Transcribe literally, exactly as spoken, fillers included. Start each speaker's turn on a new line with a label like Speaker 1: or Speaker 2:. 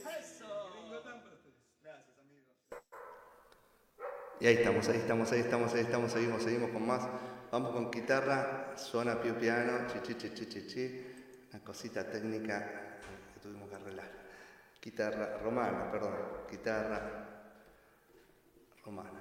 Speaker 1: Gracias, amigo.
Speaker 2: Y ahí estamos, ahí estamos, ahí estamos, ahí estamos, seguimos, seguimos con más. Vamos con guitarra, suena piu piano, chi chi chi chi chi chi. Una cosita técnica que tuvimos que arreglar. Guitarra romana, perdón, guitarra romana.